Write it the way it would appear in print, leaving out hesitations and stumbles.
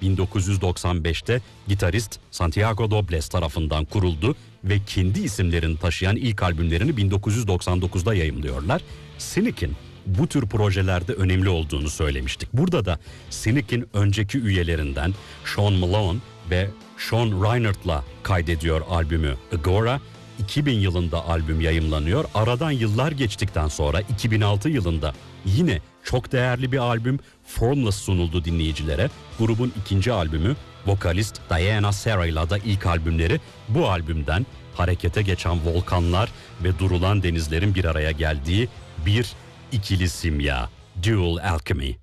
1995'te gitarist Santiago Dobles tarafından kuruldu ve kendi isimlerini taşıyan ilk albümlerini 1999'da yayımlıyorlar. Cynic'in bu tür projelerde önemli olduğunu söylemiştik. Burada da Cynic'in önceki üyelerinden Sean Malone ve Sean Reinert'la kaydediyor albümü Agora. 2000 yılında albüm yayımlanıyor. Aradan yıllar geçtikten sonra 2006 yılında yine çok değerli bir albüm Formless sunuldu dinleyicilere. Grubun ikinci albümü, vokalist Diana Sarah'la da ilk albümleri. Bu albümden harekete geçen volkanlar ve durulan denizlerin bir araya geldiği bir ikili simya, Dual Alchemy.